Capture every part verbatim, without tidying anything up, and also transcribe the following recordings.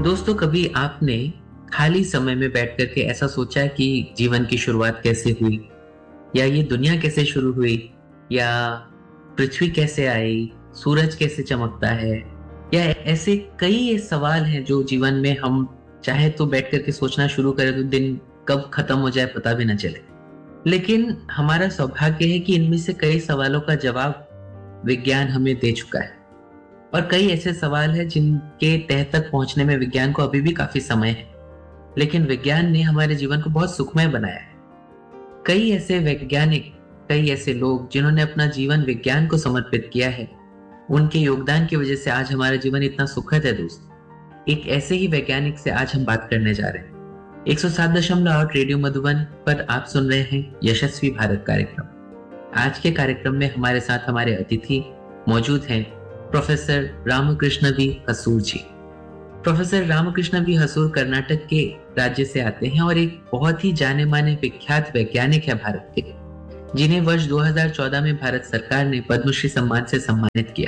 दोस्तों, कभी आपने खाली समय में बैठ कर के ऐसा सोचा है कि जीवन की शुरुआत कैसे हुई, या ये दुनिया कैसे शुरू हुई, या पृथ्वी कैसे आई, सूरज कैसे चमकता है, या ऐसे कई ये सवाल हैं जो जीवन में हम चाहे तो बैठ कर के सोचना शुरू करें तो दिन कब खत्म हो जाए पता भी ना चले। लेकिन हमारा सौभाग्य है कि इनमें से कई सवालों का जवाब विज्ञान हमें दे चुका है, और कई ऐसे सवाल हैं जिनके तह तक पहुंचने में विज्ञान को अभी भी काफी समय है। लेकिन विज्ञान ने हमारे जीवन को बहुत सुखमय बनाया है। कई ऐसे वैज्ञानिक, कई ऐसे लोग जिन्होंने अपना जीवन विज्ञान को समर्पित किया है, उनके योगदान की वजह से आज हमारा जीवन इतना सुखद है। दोस्त, एक ऐसे ही वैज्ञानिक से आज हम बात करने जा रहे हैं। एक सौ सात दशमलव आठ रेडियो मधुबन पर आप सुन रहे हैं यशस्वी भारत कार्यक्रम। आज के कार्यक्रम में हमारे साथ हमारे अतिथि मौजूद हैं professor Ramakrishna we हसूर ji. Professor Ramakrishna we हसूर Karnataka के राज्य से आते हैं और एक बहुत ही जाने माने विख्यात वैज्ञानिक है भारत के, जिन्हें वर्ष दो हज़ार चौदह में भारत सरकार ने पद्मश्री सम्मान से सम्मानित किया।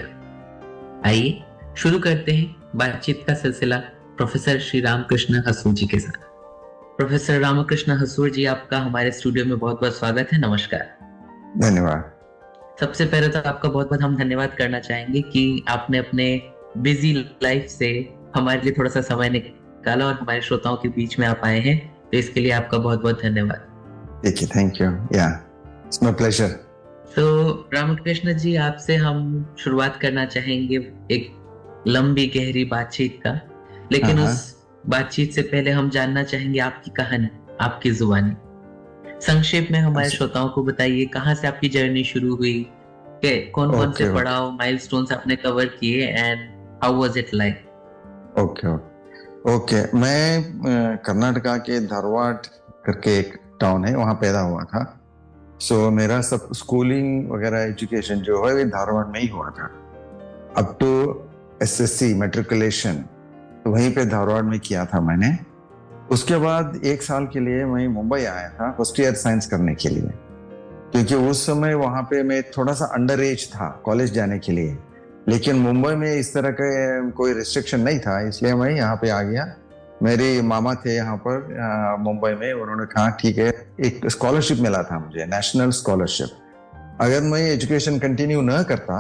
आइए शुरू करते हैं बातचीत का सिलसिला प्रोफेसर श्री रामकृष्ण हसूर जी के साथ। प्रोफेसर रामकृष्ण हसूर जी, आपका हमारे स्टूडियो में बहुत बहुत स्वागत है। नमस्कार। धन्यवाद। सबसे पहले तो आपका बहुत बहुत हम धन्यवाद करना चाहेंगे कि आपने अपने बिजी लाइफ से हमारे लिए थोड़ा सा समय निकाला और हमारे श्रोताओं के बीच में आप आए हैं, तो इसके लिए आपका बहुत बहुत धन्यवाद। ठीक है, थैंक यू। या इट्स माय प्लेजर। तो रामकृष्ण जी, आपसे हम शुरुआत करना चाहेंगे एक लंबी गहरी बातचीत का, लेकिन उस बातचीत से पहले हम जानना चाहेंगे आपकी कहानी, आपकी जुबानी। संक्षेप में हमारे श्रोताओं को बताइए, कहाँ से आपकी जर्नी शुरू हुई, कौन कौन से पड़ाव, माइलस्टोन्स आपने कवर किए, and how was it like? Okay okay मैं कर्नाटका के धारवाड़ करके एक टाउन है, वहाँ पैदा हुआ था। सो so, मेरा सब स्कूलिंग वगैरह एजुकेशन जो है वो धारवाड़ में ही हुआ था। अप टू एसएससी मैट्रिकुलेशन तो वहीं पे धारवाड़ में किया था मैंने। उसके बाद एक साल के लिए मैं मुंबई आया था फर्स्ट ईयर साइंस करने के लिए, क्योंकि उस समय वहाँ पे मैं थोड़ा सा अंडर एज था कॉलेज जाने के लिए। लेकिन मुंबई में इस तरह का कोई रिस्ट्रिक्शन नहीं था, इसलिए मैं यहाँ पे आ गया। मेरे मामा थे यहाँ पर मुंबई में, उन्होंने कहा ठीक है, एक स्कॉलरशिप मिला था मुझे, नेशनल स्कॉलरशिप। अगर मैं एजुकेशन कंटिन्यू न करता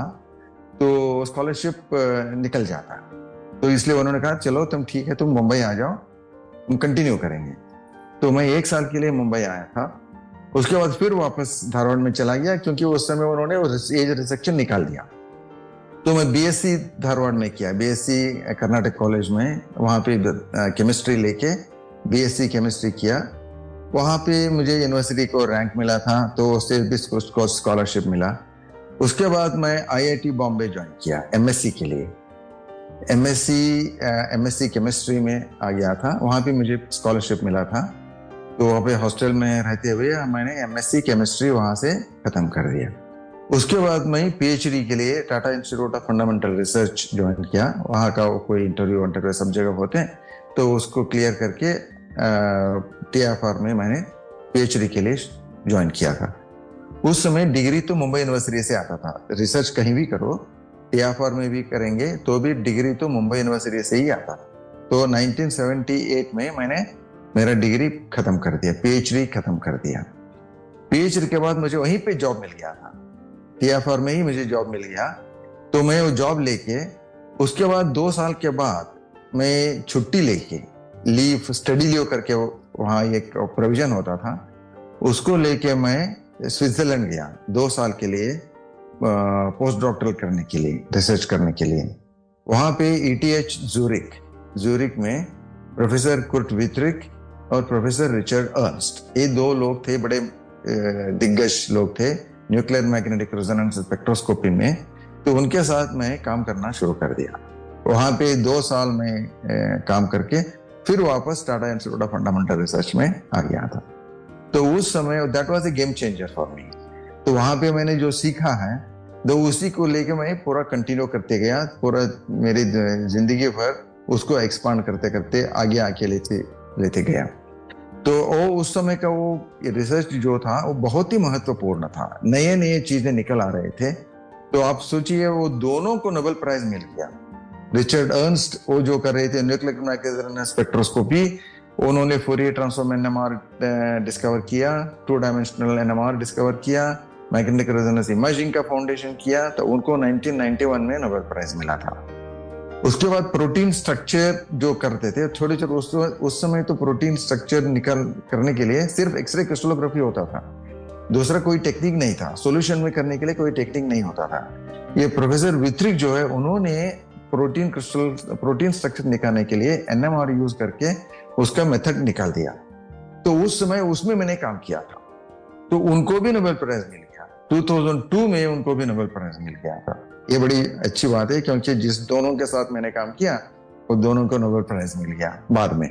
तो स्कॉलरशिप निकल जाता, तो इसलिए उन्होंने कहा चलो तुम ठीक है, तुम मुंबई आ जाओ, हम कंटिन्यू करेंगे। तो मैं एक साल के लिए मुंबई आया था। उसके बाद फिर वापस धारवाड़ में चला गया, क्योंकि उस समय उन्होंने एज रिस्ट्रिक्शन निकाल दिया। तो मैं बीएससी धारवाड़ में किया, बीएससी कर्नाटक कॉलेज में, वहाँ पे केमिस्ट्री लेके बीएससी केमिस्ट्री किया। वहाँ पे मुझे यूनिवर्सिटी को रैंक मिला था, तो उससे भी कुछ स्कॉलरशिप मिला। उसके बाद मैं आईआईटी बॉम्बे ज्वाइन किया एमएससी के लिए। एमएससी एमएससी केमिस्ट्री में आ गया था, वहाँ पे मुझे स्कॉलरशिप मिला था। तो वहाँ पे हॉस्टल में रहते हुए मैंने एमएससी केमिस्ट्री वहाँ से खत्म कर दिया। उसके बाद मैं पीएचडी के लिए Tata institute of fundamental research join किया। वहाँ का कोई इंटरव्यू इंटरव्यू सब जगह होते हैं, तो उसको क्लियर करके टीएफआर में मैंने पीएचडी के लिए ज्वाइन किया था। उस समय डिग्री तो मुंबई यूनिवर्सिटी से आता था, रिसर्च कहीं भी करो, टीएफआर में भी करेंगे तो भी डिग्री तो मुंबई यूनिवर्सिटी से ही आता। तो उन्नीस सौ अठहत्तर में मैंने मेरा डिग्री खत्म कर दिया, पीएचडी खत्म कर दिया। पीएचडी के बाद मुझे वहीं पे जॉब मिल गया था, टीएफआर में ही मुझे जॉब मिल गया। तो मैं वो जॉब लेके उसके बाद दो साल के बाद मैं छुट्टी लेके, लीव, स्टडी लीव करके वहाँ एक प्रोविजन होता था, उसको लेके मैं स्विट्जरलैंड गया दो साल के लिए, पोस्ट डॉक्टरल करने के लिए, रिसर्च करने के लिए। वहाँ पे ईटीएच जूरिक जूरिक में प्रोफेसर कुर्ट विट्रिक और प्रोफेसर रिचर्ड अर्नस्ट, ये दो लोग थे, बड़े दिग्गज लोग थे न्यूक्लियर मैग्नेटिक रेजोनेंस स्पेक्ट्रोस्कोपी में। तो उनके साथ मैं काम करना शुरू कर दिया। वहाँ पे दो साल में काम करके फिर वापस Tata institute of fundamental research में आ गया था। तो उस समय that was a game changer for me. तो वहां पे मैंने जो सीखा है तो उसी को लेके मैं पूरा कंटिन्यू करते गया, पूरा मेरी जिंदगी भर उसको एक्सपांड करते करते आगे आके लेते लेते गया। तो वो उस समय का वो रिसर्च जो था वो बहुत ही महत्वपूर्ण था, नए नए चीजें निकल आ रहे थे। तो आप सोचिए, वो दोनों को नोबेल प्राइज मिल गया, रिचर्ड अर्नस्ट वो जो कर रहे थे न्यूक्लियर मैकेनिज्म स्पेक्ट्रोस्कोपी, उन्होंने फोरियर ट्रांसफॉर्म एनएमआर डिस्कवर किया, टू डायमेंशनल एनएमआर डिस्कवर किया, मैग्नेटिक रेजोनेंस इमेजिंग का फाउंडेशन किया, तो उनको नाइनटीन नाइंटी वन में नोबेल प्राइज मिला था। उसके बाद प्रोटीन स्ट्रक्चर जो करते थे छोटे छोटे, उस, उस समय तो प्रोटीन स्ट्रक्चर निकाल करने के लिए सिर्फ एक्सरे क्रिस्टलोग्राफी होता था, दूसरा कोई टेक्निक नहीं था, सॉल्यूशन में करने के लिए कोई टेक्निक नहीं होता था। ये प्रोफेसर विथरिक जो है उन्होंने प्रोटीन क्रिस्टल प्रोटीन स्ट्रक्चर निकालने के लिए एनएमआर यूज करके उसका मेथड निकाल दिया। तो उस समय उसमें मैंने काम किया था, तो उनको भी नोबेल प्राइज मिल गया। दो हज़ार दो में उनको भी नोबेल प्राइज मिल गया था। ये बड़ी अच्छी बात है क्योंकि जिस दोनों के साथ मैंने काम किया वो दोनों को नोबेल प्राइज मिल गया बाद में।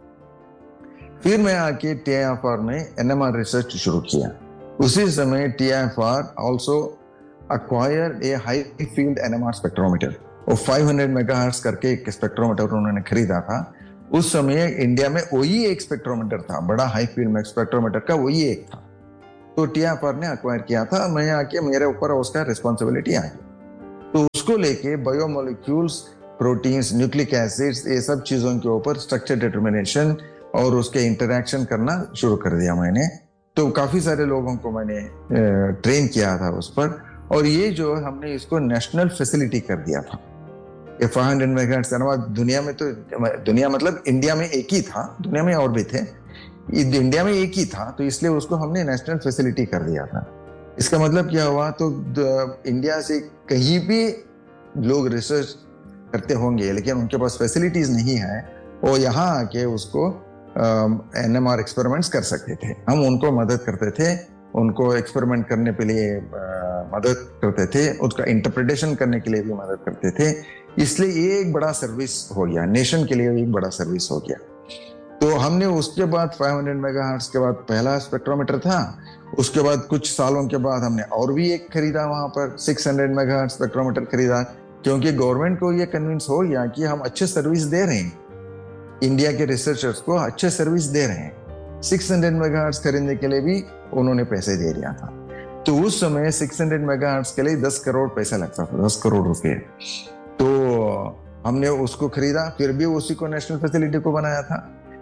फिर मैं आके टीआईएफआर में एनएमआर रिसर्च शुरू किया। उसी समय TIFR also acquired a high field N M R spectrometer, और पाँच सौ मेगाहर्ट्ज करके एक स्पेक्ट्रोमीटर उन्होंने खरीदा था। उस समय इंडिया में वही एक स्पेक्ट्रोमीटर था, बड़ा हाई फील्ड स्पेक्ट्रोमीटर का वही एक था, तो टीआईएफआर ने अक्वायर किया था। मैं आके मेरे ऊपर उसका रिस्पॉन्सिबिलिटी आ गई, तो उसको लेके बायोमोलिक्यूल्स, प्रोटीन्स, न्यूक्लिक एसिड्स, ये सब चीजों के ऊपर स्ट्रक्चर डिटर्मिनेशन और उसके इंटरैक्शन करना शुरू कर दिया मैंने। तो काफी सारे लोगों को मैंने ट्रेन किया था उस पर, और ये जो हमने इसको नेशनल फैसिलिटी कर दिया था। ये पाँच सौ मेगाहर्ट्ज एनएमआर दुनिया में, तो दुनिया मतलब इंडिया में एक ही था, दुनिया में और भी थे, इंडिया में एक ही था, तो इसलिए उसको हमने नेशनल फैसिलिटी कर दिया था। इसका मतलब क्या हुआ, तो इंडिया से कहीं भी लोग रिसर्च करते होंगे लेकिन उनके पास फैसिलिटीज नहीं है, वो यहाँ आके उसको एनएमआर एक्सपेरिमेंट्स कर सकते थे। हम उनको मदद करते थे, उनको एक्सपेरिमेंट करने के लिए मदद करते थे, उसका इंटरप्रिटेशन करने के लिए भी मदद करते थे। इसलिए ये एक बड़ा सर्विस हो गया, नेशन के लिए एक बड़ा सर्विस हो गया। तो हमने उसके बाद पाँच सौ मेगाहर्ट्ज के बाद पहला स्पेक्ट्रोमीटर था, उसके बाद कुछ सालों के बाद हमने और भी एक खरीदा, वहां पर छह सौ मेगाहर्ट्ज स्पेक्ट्रोमीटर खरीदा, क्योंकि गवर्नमेंट को ये कन्विंस हो गया कि हम अच्छे सर्विस दे रहे हैं, इंडिया के रिसर्चर्स को अच्छे सर्विस दे रहे हैं। छह सौ मेगाहर्ट्ज खरीदने के लिए भी उन्होंने पैसे दे दिया था। तो उस समय छह सौ मेगाहर्ट्ज के लिए दस करोड़ पैसा लगता था, दस करोड़ रुपए। तो हमने उसको खरीदा, फिर भी उसी को नेशनल फैसिलिटी को बनाया था।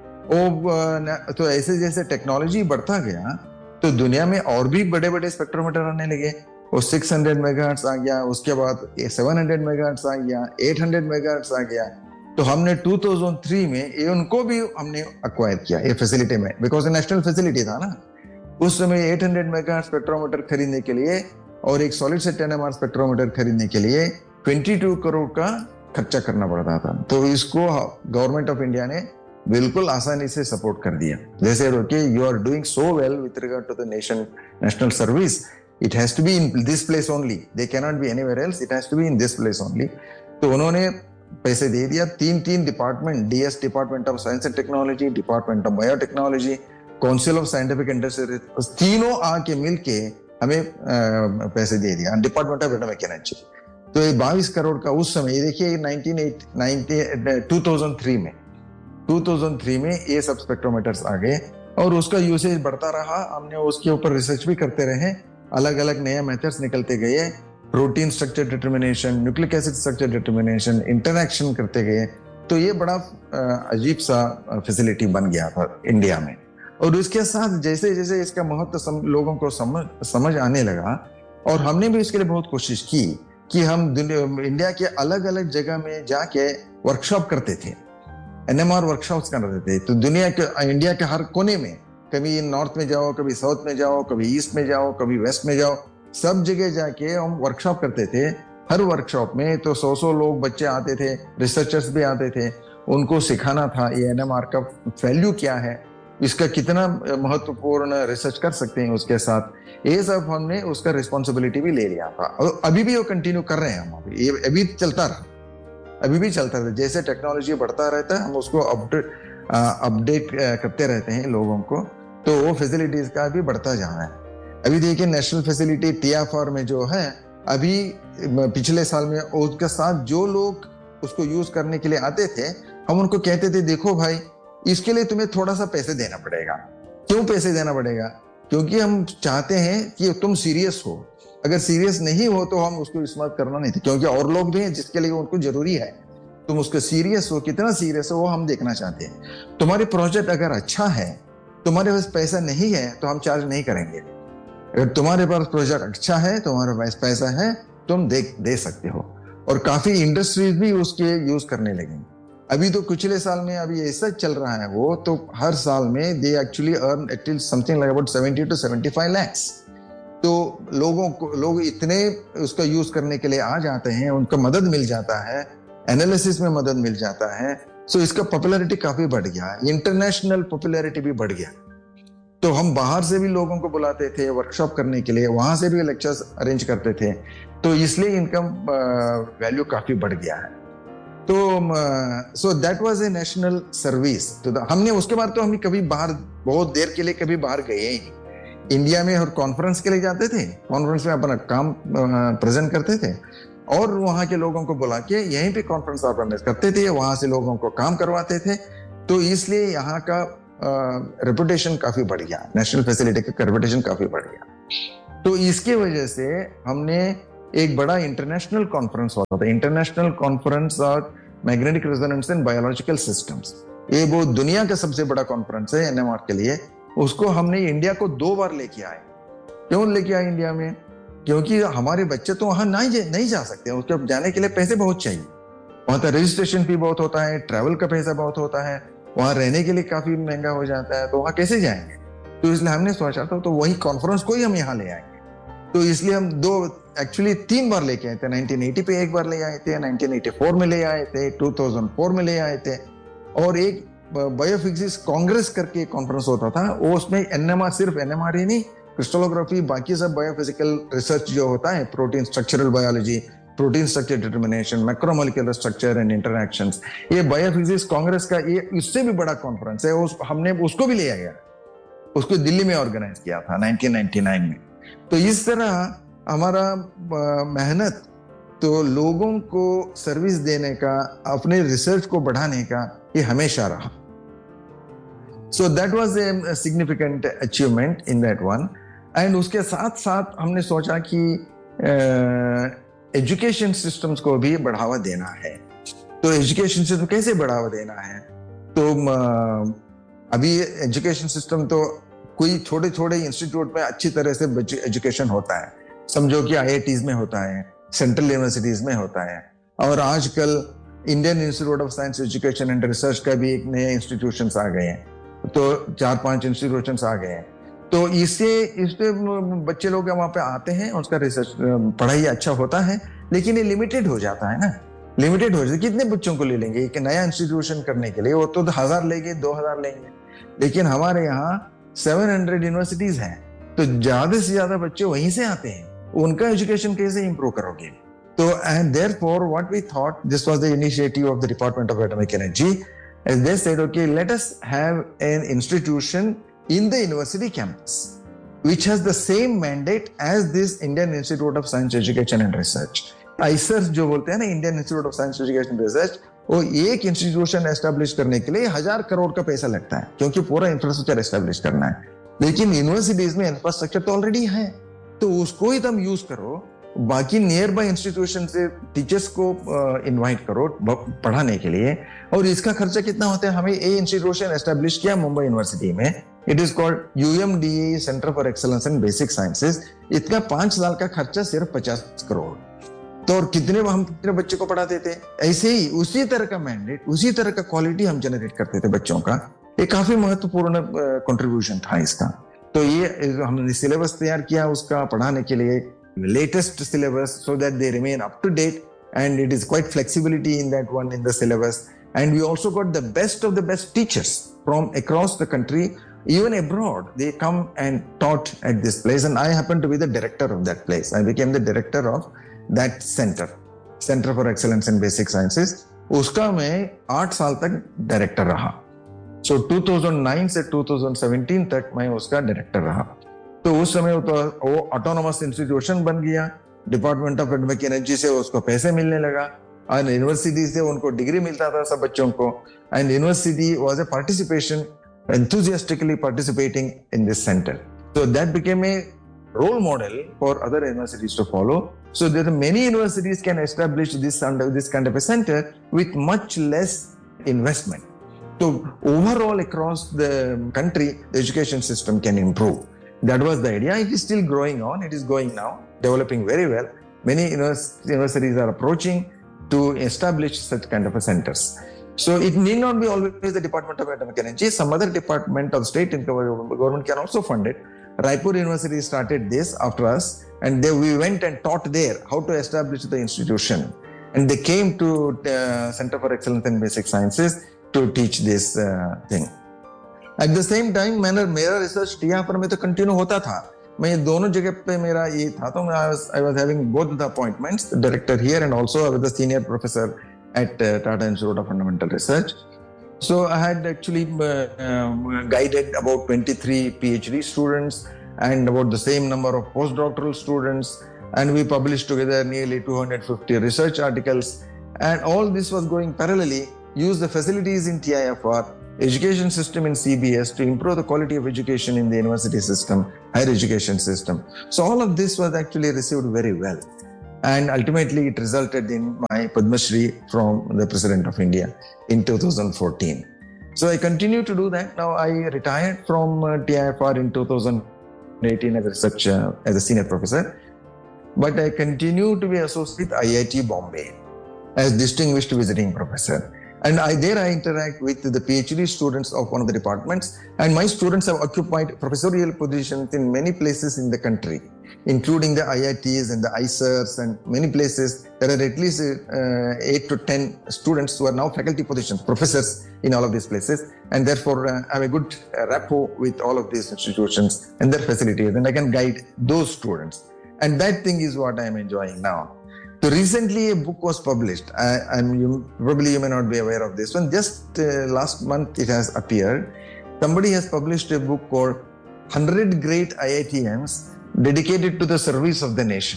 ओ, तो ऐसे जैसे टेक्नोलॉजी बढ़ता गया तो दुनिया में और भी बड़े बड़े स्पेक्ट्रोमीटर आने लगे। वो छह सौ मेगाहर्ट्ज आ गया, उसके बाद सात सौ मेगाहर्ट्ज आ गया, आठ सौ मेगाहर्ट्ज आ गया। तो हमने दो हज़ार तीन में ये उनको भी हमने अक्वायर किया ये फैसिलिटी में, बिकॉज नेशनल फैसिलिटी था ना। उस समय आठ सौ मेगाहर्ट्ज स्पेक्ट्रोमीटर खरीदने के लिए और एक सॉलिड स्टेट एनएमआर स्पेक्ट्रोमीटर खरीदने के लिए बाईस करोड़ का खर्चा करना पड़ता था। तो इसको गवर्नमेंट ऑफ इंडिया ने बिल्कुल आसानी से सपोर्ट कर दिया। जैसे okay, you are doing so well with regard to the nation national service, it has to be in this place only, they can not be anywhere else, it has to be in this place only. तो उन्होंने पैसे दे दिया। तीन तीन department, DS department of science and technology, department of biotechnology, council of scientific industry, तीनों आके मिलके हमें पैसे दे दिया, डिपार्टमेंट ऑफ एटॉमिक एनर्जी। तो ये बाईस करोड़ का उस समय, देखिए दो हज़ार तीन में दो हज़ार तीन में ये सब स्पेक्ट्रोमीटर्स आ गए और उसका यूसेज बढ़ता रहा। हमने उसके ऊपर रिसर्च भी करते रहे, अलग अलग नए मेथड्स निकलते गए, protein structure determination, nucleic acid structure determination, interaction करते गए। तो ये बड़ा अजीब सा फैसिलिटी बन गया था इंडिया में। और उसके साथ जैसे जैसे इसका महत्व लोगों को समझ समझ आने लगा, और हमने भी इसके लिए बहुत कोशिश की कि हम इंडिया के अलग अलग जगह में जाके वर्कशॉप करते थे, एनएमआर वर्कशॉप्स करते थे। तो दुनिया के, इंडिया के हर कोने में, कभी नॉर्थ में जाओ, कभी साउथ में जाओ, कभी ईस्ट में जाओ, कभी वेस्ट में जाओ, सब जगह जाके हम वर्कशॉप करते थे। हर वर्कशॉप में तो सौ सौ लोग बच्चे आते थे, रिसर्चर्स भी आते थे, उनको सिखाना था ये एनएमआर का वैल्यू क्या है, इसका कितना महत्वपूर्ण रिसर्च कर सकते हैं उसके साथ। ये सब हमने उसका रिस्पॉन्सिबिलिटी भी ले लिया था, और अभी भी वो कंटिन्यू कर रहे हैं हम। अभी ये अभी चलता रहा, अभी भी चलता रहता है। जैसे टेक्नोलॉजी बढ़ता रहता है हम उसको अपडेट अपडेट करते रहते हैं लोगों को, तो वो फैसिलिटीज का भी बढ़ता जा रहा है। अभी देखिए नेशनल फैसिलिटी टीआईएफआर में जो है, अभी पिछले साल में उसके साथ जो लोग उसको यूज करने के लिए आते थे, हम उनको कहते थे देखो भाई, इसके लिए तुम्हें थोड़ा सा पैसे देना पड़ेगा। क्यों पैसे देना पड़ेगा? क्योंकि हम चाहते हैं कि तुम सीरियस हो। अगर सीरियस नहीं हो तो हम उसको इस्तेमाल करना नहीं थे, क्योंकि और लोग भी हैं जिसके लिए उनको जरूरी है। तुम उसके सीरियस हो, कितना सीरियस हो वो हम देखना चाहते हैं। तुम्हारे प्रोजेक्ट अगर अच्छा है, तुम्हारे पास पैसा नहीं है तो हम चार्ज नहीं करेंगे। अगर तुम्हारे पास प्रोजेक्ट अच्छा है, तुम्हारे पास पैसा है, तुम दे दे सकते हो। और काफी इंडस्ट्रीज भी उसके यूज करने लगेंगे। अभी तो पिछले साल में अभी ऐसा चल रहा है, वो तो हर साल में they actually earn at least something like about seventy two seventy five lakhs. तो लोगों को लोग इतने उसका यूज करने के लिए आ जाते हैं, उनका मदद मिल जाता है, एनालिसिस में मदद मिल जाता है। सो इसका पॉपुलैरिटी काफी बढ़ गया है, इंटरनेशनल पॉपुलैरिटी भी बढ़ गया। तो हम बाहर से भी लोगों को बुलाते थे वर्कशॉप करने के लिए, वहां से भी लेक्चर्स अरेंज करते थे। तो इसलिए इनका वैल्यू काफी बढ़ गया है। तो so that was a national service. तो हमने उसके बाद तो हम कभी बाहर बहुत देर के लिए कभी बाहर गए ही नहीं। इंडिया में और कॉन्फ्रेंस के लिए जाते थे, कॉन्फ्रेंस में अपना काम प्रेजेंट करते थे और वहां के लोगों को बुला के यहीं पे कॉन्फ्रेंस ऑर्गेनाइज करते थे, वहां से लोगों को काम करवाते थे। तो इसलिए यहाँ का रेपुटेशन काफी बढ़ गया, नेशनल फैसिलिटी का रेपुटेशन काफी बढ़ गया। तो इसकी वजह से हमने एक बड़ा इंटरनेशनल कॉन्फ्रेंस होता था, international conference of magnetic resonance and biological systems. ये वो दुनिया का सबसे बड़ा कॉन्फ्रेंस है एनएमआर के लिए। उसको हमने इंडिया को दो बार लेके आए। क्यों लेके आए इंडिया में? क्योंकि हमारे बच्चे तो वहां नहीं नहीं जा सकते, उसके जाने के लिए पैसे बहुत चाहिए। वहां तो रजिस्ट्रेशन फी बहुत होता है, ट्रैवल का पैसा बहुत होता है, वहां रहने के लिए काफी महंगा हो जाता है। तो वहां कैसे जाएंगे? तो इसलिए हमने सोचा था तो वही कॉन्फ्रेंस को ही हम यहाँ ले आएंगे। तो इसलिए हम दो एक्चुअली तीन बार लेके आए थे। नाइनटीन एटी पे एक बार ले आए थे, नाइनटीन एटी फोर में ले आए थे, टू थाउजेंड फोर में ले आए थे। और एक बायोफिजिक्स कांग्रेस करके कॉन्फ्रेंस होता था, वो उसमें एनएमआर, सिर्फ एनएमआर ही नहीं, क्रिस्टलोग्राफी, बाकी सब बायोफिजिकल रिसर्च जो होता है, protein structural biology, protein structure determination, macromolecular structure and interactions, ये बायोफिजिक्स कांग्रेस का ये इससे भी बड़ा कॉन्फ्रेंस है। उस हमने उसको भी ले आया, उसको दिल्ली में ऑर्गेनाइज किया था नाइनटीन नाइंटी नाइन में। तो इस तरह हमारा मेहनत तो लोगों को सर्विस देने का, अपने रिसर्च को बढ़ाने का, ये हमेशा रहा। So that was a significant achievement in that one. And उसके साथ साथ हमने सोचा कि एजुकेशन uh, सिस्टम्स को भी बढ़ावा देना है। तो एजुकेशन सिस्टम कैसे बढ़ावा देना है? तो uh, अभी एजुकेशन सिस्टम तो कोई छोटे छोटे इंस्टीट्यूट में अच्छी तरह से एजुकेशन होता है, समझो कि आईआईटीज में होता है, सेंट्रल यूनिवर्सिटीज में होता है, और आजकल Indian institute of science education and research का भी एक नए इंस्टीट्यूशंस आ गए हैं। तो चार पांच इंस्टीट्यूशंस आ गए हैं। तो इससे इससे बच्चे लोग वहां पे आते हैं, उसका रिसर्च पढ़ाई अच्छा होता है, लेकिन ये लिमिटेड हो जाता है ना, लिमिटेड हो जाता है। कितने बच्चों को ले लेंगे एक नया इंस्टीट्यूशन करने के लिए? वो तो हजार लेंगे, दो हजार लेंगे, लेकिन हमारे यहाँ सेवन हंड्रेड यूनिवर्सिटीज हैं, तो ज्यादा से ज्यादा बच्चे वहीं से आते हैं। उनका एजुकेशन कैसे इंप्रूव करोगे? तो and therefore what we thought, this was the initiative of the department of atomic energy, as they said okay let us have an institution in the university campus which has the same mandate as this Indian Institute of Science Education and Research. I S E R जो बोलते हैं ना, Indian Institute of Science Education and Research, वो एक institution establish करने के लिए हजार करोड़ का पैसा लगता है, क्योंकि पूरा इंफ्रास्ट्रक्चर एस्टेब्लिश करना है। लेकिन यूनिवर्सिटीज में इंफ्रास्ट्रक्चर तो ऑलरेडी है, तो उसको ही तुम यूज करो। बाकी नियर बाय इंस्टीट्यूशन से टीचर्स को इनवाइट uh, करो पढ़ाने के लिए। और इसका खर्चा कितना होता है? हमें ए इंस्टीट्यूशन एस्टेब्लिश किया मुंबई यूनिवर्सिटी में, it is called यूएमडीए, centre for excellence in basic sciences. इसका पांच साल का खर्चा सिर्फ पचास करोड़। तो और कितने हम कितने बच्चे को पढ़ाते थे? ऐसे ही उसी तरह का मैंडेट, उसी तरह का क्वालिटी हम जनरेट करते थे बच्चों का। ये काफी महत्वपूर्ण कंट्रीब्यूशन था इसका। तो ये हमने सिलेबस तैयार किया उसका पढ़ाने के लिए, latest syllabus, so that they remain up to date, and it is quite flexibility in that one in the syllabus. And we also got the best of the best teachers from across the country, even abroad. They come and taught at this place, and I happen to be the director of that place. I became the director of that center, Center for Excellence in Basic Sciences. उसका मैं आठ साल तक director रहा। So two thousand nine से two thousand seventeen तक मैं उसका डायरेक्टर रहा। तो उस समय तो वो ऑटोनोमस इंस्टीट्यूशन बन गया, डिपार्टमेंट ऑफ एटॉमिक एनर्जी से उसको पैसे मिलने लगा, और यूनिवर्सिटी से उनको डिग्री मिलता था सब बच्चों को। And university was a participation, enthusiastically participating in this center. So that became a role model for other universities to follow. So there are many universities can establish this under this kind of a center with much less investment. So overall across the country, the education system can improve. That was the idea. It is still growing on. It is going now, developing very well. Many universities are approaching to establish such kind of a centers. So it need not be always the Department of Atomic Energy. Some other department of state government can also fund it. Raipur University started this after us, and they, we went and taught there how to establish the institution. And they came to the Center for Excellence in Basic Sciences to teach this uh, thing. At the same time, मेरा मेरा research T I F R में तो continue होता था. मैं ये दोनों जगह पे मेरा ये था, तो I was I was having both the appointments, the director here and also I was the senior professor at uh, Tata Institute of Fundamental Research. So I had actually uh, um, guided about twenty-three PhD students and about the same number of postdoctoral students, and we published together nearly two hundred fifty research articles, and all this was going parallelly. Use the facilities in T I F R, education system in C B S to improve the quality of education in the university system, higher education system. So all of this was actually received very well. And ultimately it resulted in my Padma Shri from the President of India in two thousand fourteen. So I continue to do that. Now I retired from uh, T I F R in two thousand eighteen as a research, uh, as a senior professor. But I continue to be associate with I I T Bombay as distinguished visiting professor. And I, there I interact with the PhD students of one of the departments. And my students have occupied professorial positions in many places in the country, including the I I Ts and the I C E R S and many places. There are at least uh, eight to ten students who are now faculty positions, professors in all of these places. And therefore, uh, I have a good uh, rapport with all of these institutions and their facilities. And I can guide those students. And that thing is what I am enjoying now. So recently a book was published, I, and you, probably you may not be aware of this one. Just uh, last month it has appeared. Somebody has published a book called one hundred Great I I T Ms Dedicated to the Service of the Nation.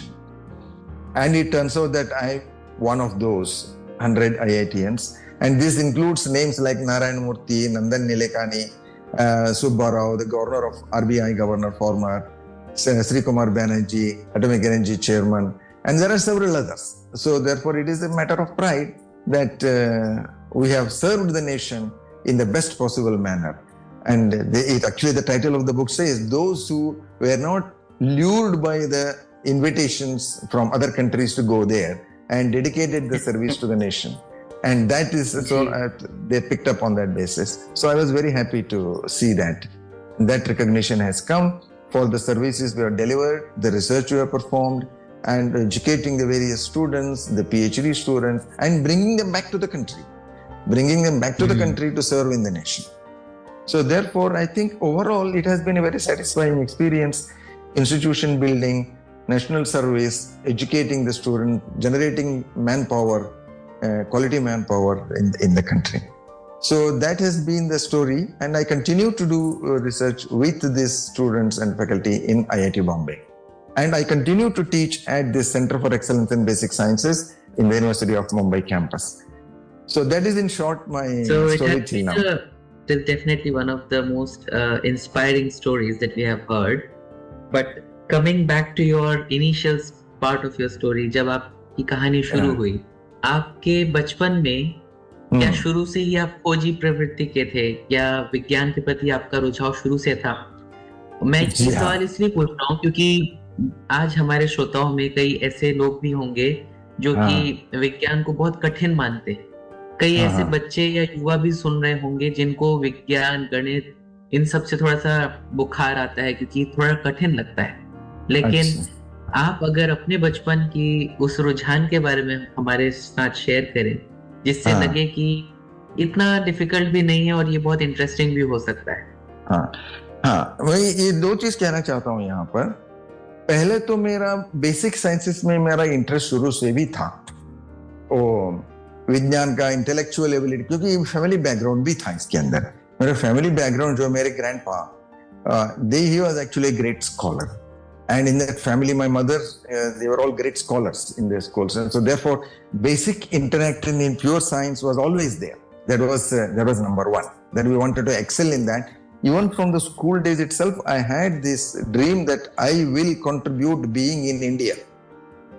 And it turns out that I'm one of those one hundred I I T Ms. And this includes names like Narayan Murthy, Nandan Nilekani, uh, Subba Rao, the governor of R B I governor former, Sri Kumar Banerjee, Atomic Energy chairman, and there are several others. So therefore it is a matter of pride that uh, we have served the nation in the best possible manner. And they, it, actually the title of the book says, those who were not lured by the invitations from other countries to go there and dedicated the service to the nation. And that is, so uh, they picked up on that basis. So I was very happy to see that. That recognition has come for the services we have delivered, the research we have performed, and educating the various students, the PhD students, and bringing them back to the country, bringing them back to mm-hmm. the country to serve in the nation. So therefore, I think overall it has been a very satisfying experience, institution building, national service, educating the student, generating manpower, uh, quality manpower in, in the country. So that has been the story, and I continue to do uh, research with these students and faculty in I I T Bombay. And I continue to teach at the Center for Excellence in Basic Sciences in the University of Mumbai campus. So that is in short my so story it till now. A, it is definitely one of the most uh, inspiring stories that we have heard. But coming back to your initial part of your story, जब आपकी कहानी शुरू yeah. हुई, आपके बचपन में hmm. क्या शुरू से ही आप खोजी प्रवृत्ति के थे या विज्ञान के प्रति आपका रुझाव शुरू से था? मैं ये सवाल इसलिए पूछ रहा हूँ क्योंकि आज हमारे श्रोताओं में कई ऐसे लोग भी होंगे जो कि विज्ञान को बहुत कठिन मानते हैं। कई ऐसे बच्चे या युवा भी सुन रहे होंगे जिनको विज्ञान, गणित इन सब से थोड़ा सा बुखार आता है क्योंकि थोड़ा कठिन लगता है। लेकिन अच्छा। आप अगर अपने बचपन की उस रुझान के बारे में हमारे साथ शेयर करें जिससे लगे कि इतना डिफिकल्ट भी नहीं है और ये बहुत इंटरेस्टिंग भी हो सकता है। हाँ हाँ, वही ये दो चीज कहना चाहता हूँ यहाँ पर। पहले तो मेरा बेसिक साइंसेस में मेरा इंटरेस्ट शुरू से भी था, ओ विज्ञान का, इंटेलेक्चुअल एबिलिटी, क्योंकि फैमिली बैकग्राउंड भी था इसके अंदर। मेरा फैमिली बैकग्राउंड जो मेरे grandpa, they he was actually great scholar, and in that family my mother, uh, they were all great scholars in their schools, and so therefore basic interaction in pure science was always there. That was uh, that was number one, that we wanted to excel in that. Even from the school days itself, I had this dream that I will contribute being in India.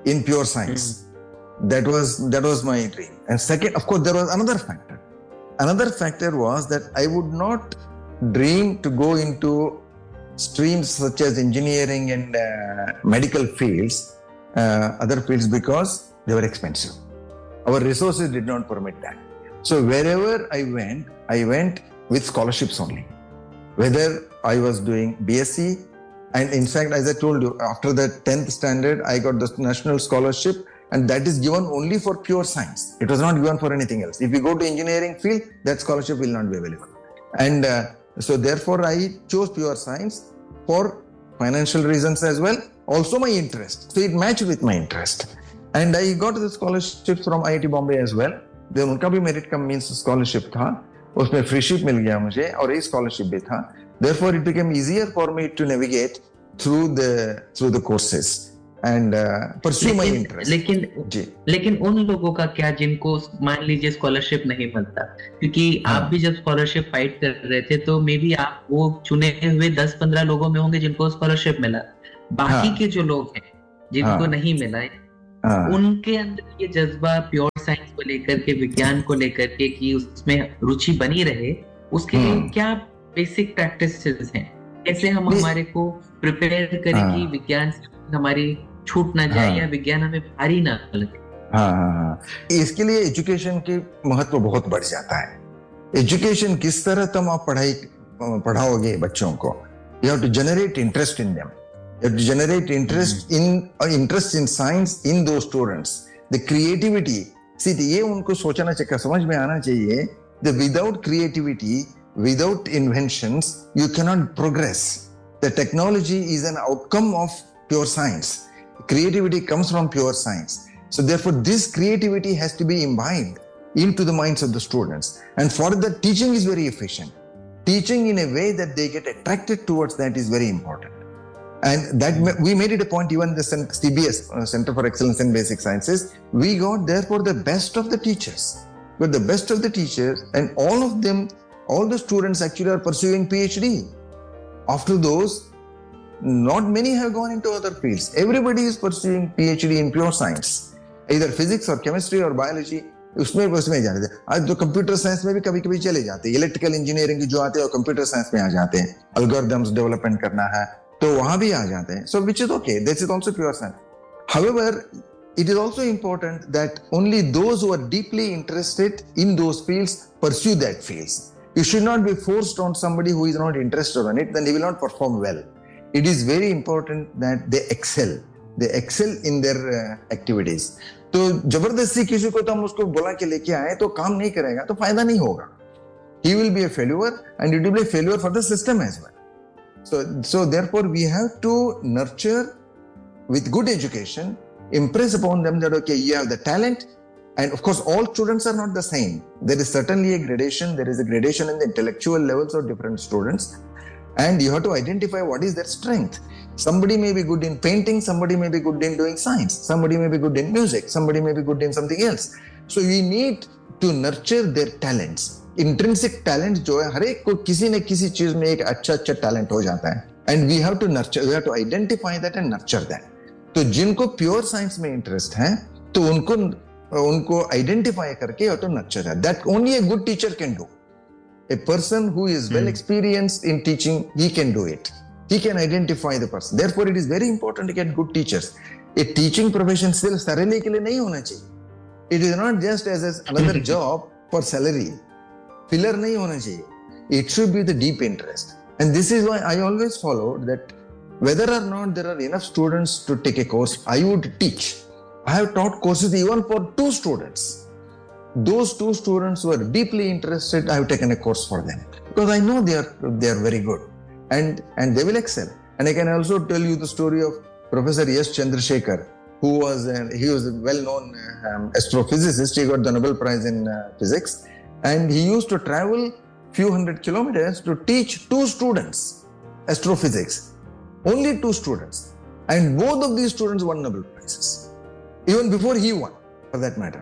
in pure science. Mm. That was that was my dream. And second, of course, there was another factor. Another factor was that I would not dream to go into streams such as engineering and uh, medical fields, uh, other fields, because they were expensive. Our resources did not permit that. So wherever I went, I went with scholarships only. Whether I was doing B S c, and in fact, as I told you, after the tenth standard, I got the national scholarship, and that is given only for pure science. It was not given for anything else. If you go to engineering field, that scholarship will not be available. And uh, so therefore, I chose pure science for financial reasons as well. Also my interest. So it matched with my interest. And I got the scholarships from I I T Bombay as well. Then उनका भी merit कम means scholarship था. उसमें freeship मिल गया मुझे और एक scholarship भी था. Therefore, it became easier for me to navigate through the through the courses and uh, pursue my interest. लेकिन लेकिन उन लोगों का क्या जिनको मान लीजिए स्कॉलरशिप नहीं मिलता, क्योंकि हाँ. आप भी जब स्कॉलरशिप फाइट कर रहे थे तो मे बी आप वो चुने हुए दस पंद्रह लोगों में होंगे जिनको स्कॉलरशिप मिला. बाकी हाँ. के जो लोग हैं जिनको हाँ. नहीं मिला है, हाँ. उनके अंदर ये जज्बा प्योर साइंस को लेकर के, विज्ञान को लेकर के कि उसमें रुचि बनी रहे, उसके लिए क्या बेसिक प्रैक्टिसेस हैं? कैसे हम हमारे को प्रिपेयर करें हाँ. कि विज्ञान हमारी छूट ना जाए हाँ. या विज्ञान हमें भारी ना लगे. हाँ हाँ हाँ इसके लिए एजुकेशन के महत्व बहुत बढ़ जाता है. एजुकेशन किस तरह तुम आप पढ़ाई पढ़ाओगे बच्चों को, you have to generate interest in them. You have to generate interest in uh, interest in science in those students. The creativity, see, ये उनको सोचना चाहिए, समझ में आना चाहिए that without creativity, without inventions, you cannot progress. The technology is an outcome of pure science. Creativity comes from pure science. So therefore, this creativity has to be imbibed into the minds of the students. And for that, teaching is very efficient. Teaching in a way that they get attracted towards that is very important. And that we made it a point, even the C B S, uh, Center for Excellence in Basic Sciences, we got therefore the best of the teachers. But the best of the teachers, and all of them, all the students actually are pursuing PhD. After those, not many have gone into other fields. Everybody is pursuing PhD in pure science, either physics or chemistry or biology. उसमें उसमें जाते थे. आज तो computer science में भी कभी कभी चले जाते हैं. इलेक्ट्रिकल इंजीनियरिंग की जो आते हैं वो कंप्यूटर साइंस में आ जाते हैं. एल्गोरिथम्स डेवलपमेंट करना है तो वहां भी आ जाते हैं. So which is okay. This is also pure science. However, it is also important that only those who are deeply interested in those fields pursue that fields. You should not be forced on somebody who is not interested in it, then he will not perform well. It is very important that they excel. They excel in their uh, activities. तो जबरदस्ती किसी को तो हम उसको बुला के लेके आए तो काम नहीं करेगा तो फायदा नहीं होगा. He will be a failure and it will be a failure for the system as well. So, so therefore we have to nurture with good education, impress upon them that okay, you have the talent, and of course all students are not the same. There is certainly a gradation. There is a gradation in the intellectual levels of different students, and you have to identify what is their strength. Somebody may be good in painting, somebody may be good in doing science, somebody may be good in music, somebody may be good in something else. So we need to nurture their talents. Intrinsic talent जो है हर एक को किसी न किसी चीज में एक अच्छा अच्छा talent हो जाता है. And we have to nurture, we have to identify that and nurture that. तो जिनको pure science में interest है तो उनको उनको identify करके और तो nurture है. That only a good teacher can do. A person who is well experienced in teaching, he can do it. He can identify the person. Therefore, it is very important to get good teachers. A teaching profession सिर्फ salary के लिए नहीं होना चाहिए. It is not just as another job for salary. Filler नहीं होना चाहिए. It should be the deep interest. And this is why I always followed that whether or not there are enough students to take a course, I would teach. I have taught courses even for two students. Those two students who are deeply interested, I have taken a course for them. Because I know they are, they are very good. And, and they will excel. And I can also tell you the story of Professor S. Chandrasekhar, who was, uh, he was a well-known um, astrophysicist. He got the Nobel Prize in uh, physics. And he used to travel few hundred kilometers to teach two students astrophysics. Only two students. And both of these students won Nobel Prizes. Even before he won, for that matter.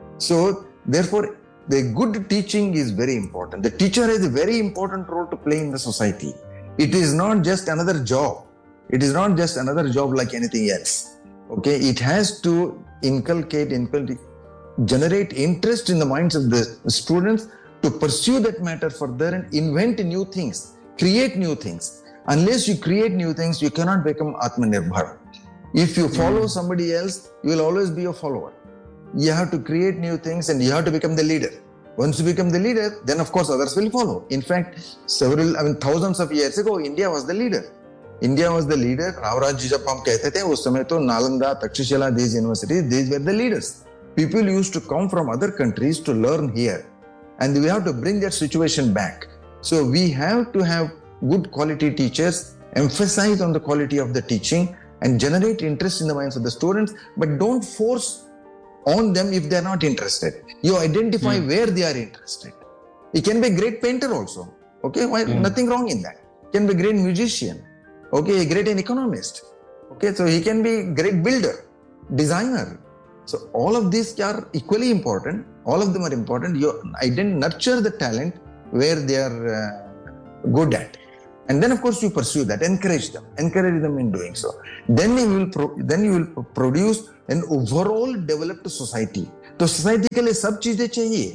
So, therefore, the good teaching is very important. The teacher has a very important role to play in the society. It is not just another job. It is not just another job like anything else. Okay, it has to inculcate, inculcate, generate interest in the minds of the students to pursue that matter further and invent new things, create new things. Unless you create new things, you cannot become Atmanirbhar. If you follow mm. somebody else, you will always be a follower. You have to create new things and you have to become the leader. Once you become the leader, then of course others will follow. In fact, several, I mean, thousands of years ago, India was the leader. India was the leader. Ravraj ji jab hum kehte the, us samay to Nalanda, Takshashila, these universities, these were the leaders. People used to come from other countries to learn here. And we have to bring that situation back. So we have to have good quality teachers, emphasize on the quality of the teaching and generate interest in the minds of the students, but don't force on them if they're not interested. You identify mm. where they are interested. He can be a great painter also. Okay, why? Mm. Nothing wrong in that. He can be a great musician. Okay, a great an economist. Okay, so he can be a great builder, designer. So all of these are equally important. All of them are important. You identify, nurture the talent where they are uh, good at. And then of course you pursue that, encourage them, encourage them in doing so. Then you will, pro- then you will produce an overall developed society. तो society के लिए सब चीजें चाहिए,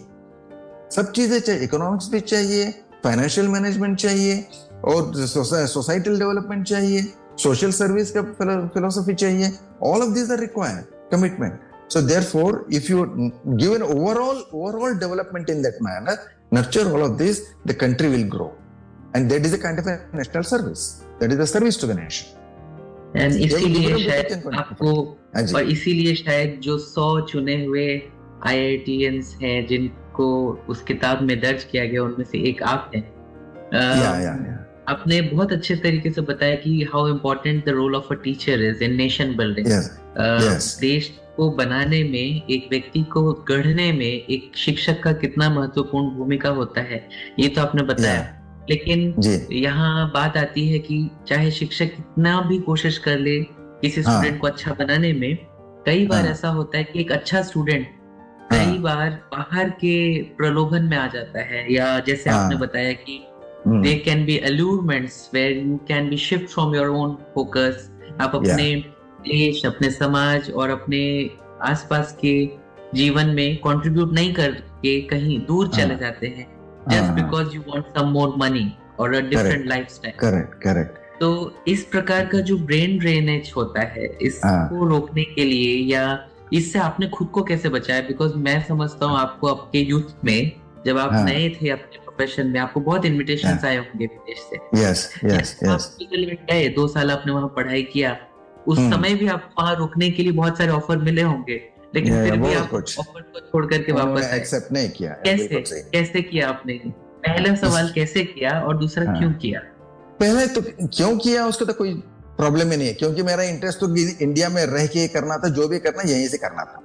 सब चीजें चाहिए, economics भी चाहिए, financial management चाहिए, और societal development चाहिए, social service का philosophy चाहिए. All of these are required, commitment. So therefore, if you give an overall overall development in that manner, nurture all of this, the country will grow. And that is a kind of a national service. That is a service to the nation. And इसीलिए शायद आपको और इसीलिए शायद जो सौ चुने हुए आई आई टी एन्स हैं जिनको उस किताब में दर्ज किया गया उनमें से एक आप हैं. या, या, या. आपने बहुत अच्छे तरीके से बताया कि how important the role of a teacher is in nation building. देश को बनाने में, एक व्यक्ति को गढ़ने में एक शिक्षक का कितना महत्वपूर्ण भूमिका होता है, ये तो आपने बताया. yeah. लेकिन यहाँ बात आती है कि चाहे शिक्षक कितना भी कोशिश कर ले किसी स्टूडेंट हाँ. को अच्छा बनाने में, कई बार हाँ. ऐसा होता है कि एक अच्छा स्टूडेंट हाँ. कई बार बाहर के प्रलोभन में आ जाता है, या जैसे हाँ. आपने बताया कि there can be allurements where you can be shift from your own focus. आप अपने yeah. देश, अपने समाज और अपने आसपास के जीवन में कंट्रीब्यूट नहीं करके कहीं दूर हाँ. चले जाते हैं just because you want some more money or a different lifestyle. Correct, correct. तो इस प्रकार का जो ब्रेन ड्रेनेज होता है, इसको रोकने के लिए या इससे आपने खुद को कैसे बचाया? बिकॉज मैं समझता हूँ आपको आपके यूथ में, जब आप नए थे अपने प्रोफेशन में, आपको बहुत इन्विटेशंस आए होंगे विदेश से. Yes yes yes. गए, दो साल आपने वहाँ पढ़ाई किया, उस समय भी आप वहाँ रुकने के लिए बहुत सारे ऑफर मिले होंगे, लेकिन फिर भी आप ऑफर को छोड़ करके वापस एक्सेप्ट नहीं किया. कैसे कैसे किया आपने? पहला सवाल कैसे किया और दूसरा हाँ. क्यों किया? पहले तो क्यों किया उसका तो कोई प्रॉब्लम ही नहीं है, क्योंकि मेरा इंटरेस्ट तो इंडिया में रह के करना था, जो भी करना यहीं से करना था.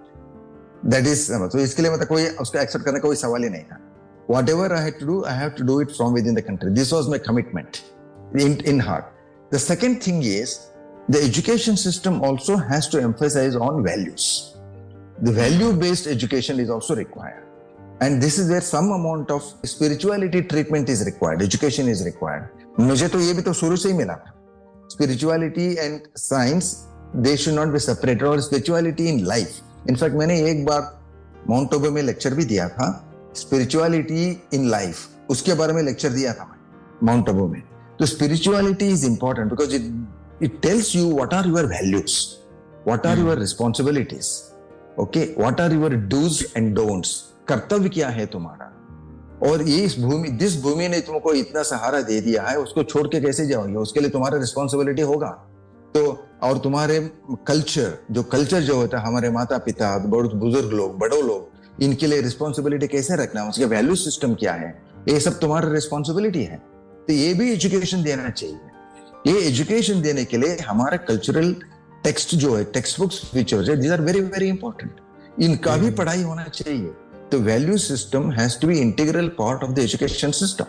दैट इज, तो इसके लिए मतलब कोई उसको एक्सेप्ट करने का कोई सवाल ही नहीं था. Whatever I had to do, I have to do it from within the country. This was my commitment in, in heart. The second thing is, the education system also has to emphasize on values. The value-based education is also required. And this is where some amount of spirituality treatment is required, education is required. मुझे तो ये भी तो शुरू से ही मिला था. Spirituality and science, they should not be separated, or spirituality in life. In fact, मैंने एक बार माउंट आबू में लेक्चर भी दिया था, स्पिरिचुअलिटी इन लाइफ, उसके बारे में लेक्चर दिया था मैं माउंट आबू में. तो spirituality is important because it it tells you what are your values, what are your responsibilities, okay, what are your dos and don'ts. कर्तव्य क्या है तुम्हारा, और ये इस भूमि, जिस भूमि ने तुमको इतना सहारा दे दिया है उसको छोड़ के कैसे जाओगे, उसके लिए तुम्हारा रिस्पॉन्सिबिलिटी होगा. तो और तुम्हारे कल्चर, जो कल्चर जो होता है, हमारे माता पिता, बुजुर्ग लोग, बड़े लोग, इनके लिए रिस्पॉन्सिबिलिटी कैसे रखना, उसके वैल्यू सिस्टम क्या है, ये सब तुम्हारा रिस्पॉन्सिबिलिटी है. तो ये भी एजुकेशन देना चाहिए. ये एजुकेशन देने के लिए हमारा कल्चरल टेक्स्ट जो है, टेक्स्ट बुक्स फीचर्स है, these are very very important. इनका भी पढ़ाई होना चाहिए. तो value system has to be integral part of the education system.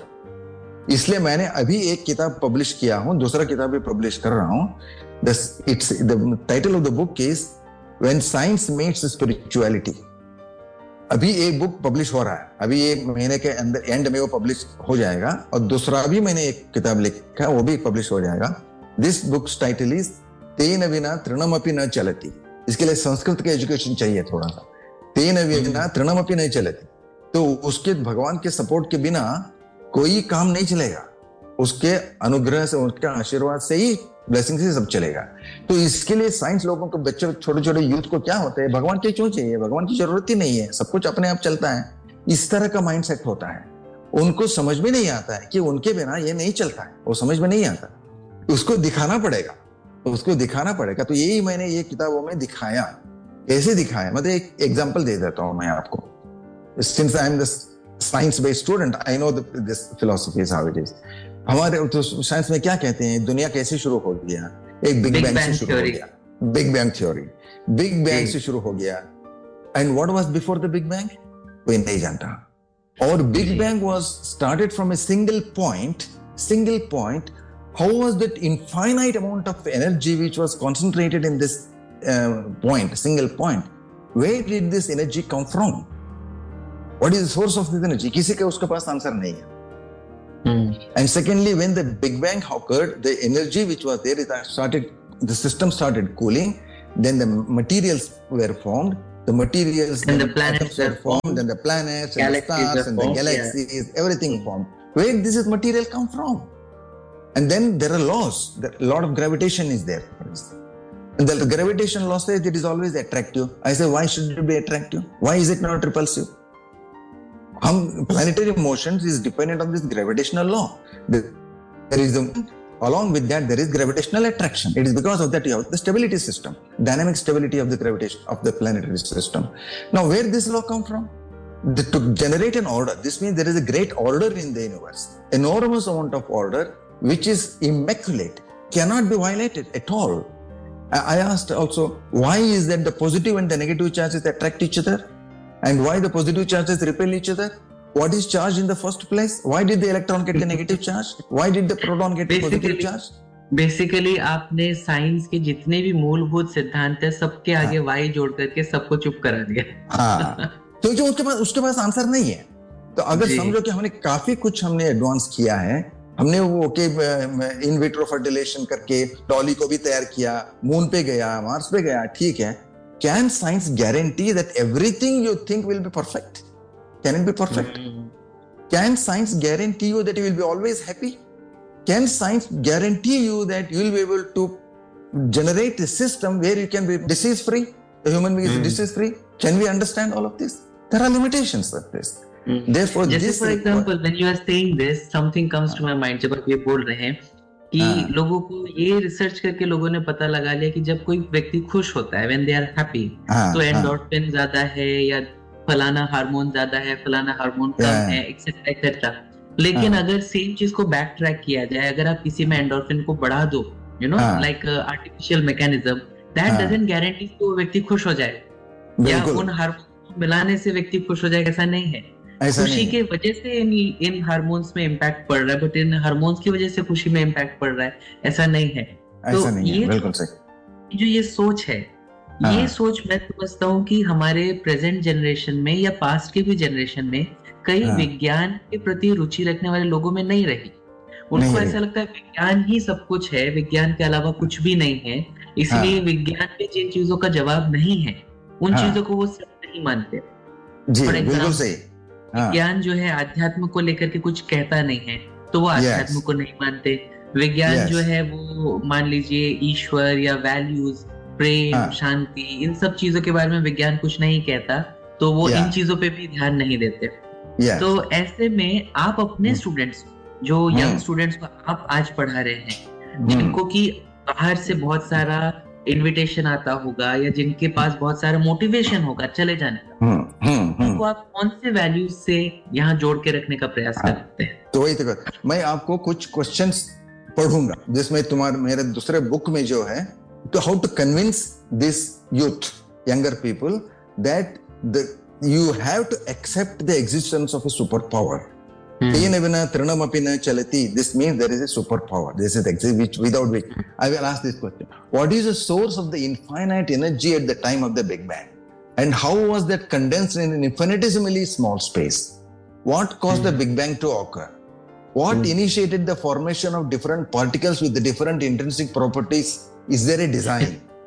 इसलिए मैंने अभी एक किताब पब्लिश किया हूं, दूसरा किताब भी पब्लिश कर रहा हूं. It's the title of the book is when science meets spirituality. अभी एक बुक पब्लिश हो रहा है, अभी एक महीने के अंदर एंड में वो पब्लिश हो जाएगा, और दूसरा भी मैंने एक किताब लिखा है, वो भी पब्लिश हो जाएगा. दिस बुक्स टाइटल इज तेन विना तृणमपि न चलति. इसके लिए संस्कृत के एजुकेशन चाहिए थोड़ा सा। तेन विना तृणमपि नहीं चलती, तो उसके भगवान के सपोर्ट के बिना कोई काम नहीं चलेगा। उसके अनुग्रह से, उसके आशीर्वाद से ही, ब्लेसिंग से सब चलेगा। तो इसके लिए साइंस लोगों को, बच्चे छोटे छोटे यूथ को क्या होता है, भगवान के क्यों चाहिए, भगवान की जरूरत ही नहीं है, सब कुछ अपने आप चलता है, इस तरह का माइंडसेट होता है। उनको समझ में नहीं आता है कि उनके बिना ये नहीं चलता है, वो समझ में नहीं आता, उसको दिखाना पड़ेगा, उसको दिखाना पड़ेगा। तो यही मैंने ये किताबों में दिखाया। कैसे दिखाया, मतलब एक एग्जांपल दे देता हूं मैं आपको। Since I am the science-based student, I know the, this philosophy is how it is. हमारे तो साइंस में क्या कहते हैं, दुनिया कैसे शुरू हो गया, एक बिग बैंग से शुरू हो गया, big bang theory, big bang से शुरू हो गया। And what was before the big bang, कोई नहीं जानता। और big bang was started from a single point, single point. How was that infinite amount of energy which was concentrated in this point, single point, where did this energy come from, what is the source of this energy, किसी के उसके पास answer नहीं है। Hmm. And secondly, when the Big Bang occurred, the energy which was there, it started, the system started cooling, then the materials were formed, the materials, and the planets were formed, then the planets, and the stars, and the galaxies, yeah. everything formed. Where did this material come from? And then there are laws, a lot of gravitation is there. And the gravitation law says it is always attractive. I say, why should it be attractive? Why is it not repulsive? हम planetary motions is dependent on this gravitational law. There is a, along with that there is gravitational attraction. It is because of that you have the stability system, dynamic stability of the gravitation of the planetary system. Now, where this law come from? The, to generate an order. This means there is a great order in the universe, enormous amount of order, which is immaculate, cannot be violated at all. I asked also, why is that the positive and the negative charges attract each other? And why the positive charges repel each other? What is charge in the first place? Why did the electron get the negative charge? Why did the proton get the positive charge? Basically आपने science के जितने भी मूलभूत सिद्धांत है सबके आगे Y जोड़ करके सबको चुप करा दिया। हाँ, तो जो उसके पास उसके पास आंसर नहीं है। तो अगर समझो कि हमने काफी कुछ हमने एडवांस किया है, हमने वो के इन विट्रो फर्टिलाइजेशन करके डॉली को भी तैयार किया, मून पे गया, मार्स पे गया, ठीक है। Can science guarantee that everything you think will be perfect? Can it be perfect? Mm-hmm. Can science guarantee you that you will be always happy? Can science guarantee you that you will be able to generate a system where you can be disease free? The human being is mm-hmm. disease free? Can we understand all of this? There are limitations of this. Mm-hmm. Therefore, just this for example, when you are saying this, something comes to my mind. जब आप ये बोल रहे हैं कि लोगों को ये रिसर्च करके लोगों ने पता लगा लिया कि जब कोई व्यक्ति खुश होता है, when they are happy, तो एंडोर्फिन ज्यादा है या फलाना हार्मोन ज्यादा है, फलाना हार्मोन कम है, एक्सेट्रा एक्सेट्रा। लेकिन अगर सेम चीज को बैक ट्रैक किया जाए, अगर आप किसी में एंडोर्फिन को बढ़ा दो, you know, like artificial mechanism, that doesn't guarantee कि वो व्यक्ति खुश हो जाए, या उन हार्मोन को मिलाने से व्यक्ति खुश हो जाएगा, ऐसा नहीं है। खुशी के वजह से इन इन हार्मोन्स में इम्पैक्ट पड़ रहा है, बट इन हार्मोन्स की वजह से खुशी में इम्पैक्ट पड़ रहा है, ऐसा नहीं है। तो नहीं ये है, बिल्कुल सही। जो ये सोच है, ये सोच मैं समझता हूँ कि हमारे प्रेजेंट जनरेशन में या पास्ट के भी जनरेशन में कई विज्ञान के प्रति रुचि रखने वाले लोगों में नहीं रही। उनको ऐसा लगता है विज्ञान ही सब कुछ है, विज्ञान के अलावा कुछ भी नहीं है, इसलिए विज्ञान में जिन चीजों का जवाब नहीं है उन चीजों को वो सब नहीं मानते। जी, बिल्कुल सही। विज्ञान जो है अध्यात्म को लेकर के कुछ कहता नहीं है, तो वो अध्यात्म को नहीं मानते। विज्ञान जो है वो मान लीजिए ईश्वर या वैल्यूज, प्रेम, शांति, इन सब चीजों के बारे में विज्ञान कुछ नहीं कहता, तो वो इन चीजों पे भी ध्यान नहीं देते। तो ऐसे में आप अपने स्टूडेंट्स, जो यंग स्टूडेंट्स को आप आज पढ़ा रहे हैं, जिनको कि बाहर से बहुत सारा इनविटेशन आता होगा या जिनके पास बहुत सारा मोटिवेशन होगा चले जाने का, उनको आप कौन से वैल्यूज से यहाँ जोड़ के रखने का प्रयास करते हैं? तो वही तो मैं आपको कुछ क्वेश्चंस पढ़ूंगा जिसमें तुम्हारे मेरे दूसरे बुक में जो है, तो how to convince this youth, younger people, that the you have to accept the existence of a super power. तेन विना तृणमपि न चलति. This means there is a superpower. This is exist which without which I will ask this question: what is the source of the infinite energy at the time of the Big Bang, and how was that condensed in an infinitesimally small space? What caused mm. the Big Bang to occur? What mm. initiated the formation of different particles with the different intrinsic properties? Is there a design?